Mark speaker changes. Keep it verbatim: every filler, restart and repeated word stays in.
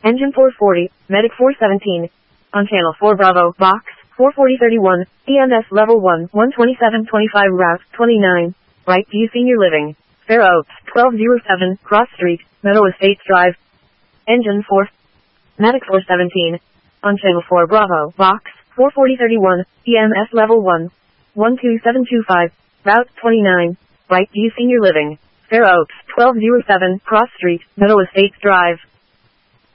Speaker 1: Engine four forty, Medic four seventeen. On channel four Bravo, box, four forty thirty-one, E M S level one, one twenty-seven twenty-five route, twenty-nine. Right View Senior Living. Fair Oaks, twelve oh seven, Cross Street, Meadow Estates Drive. Engine four. Medic four seventeen. On channel four Bravo, box, four forty thirty-one, E M S level one, one two seven two five, route, twenty-nine. Right View Senior Living. Fair Oaks, twelve oh seven, Cross Street, Meadow Estates Drive.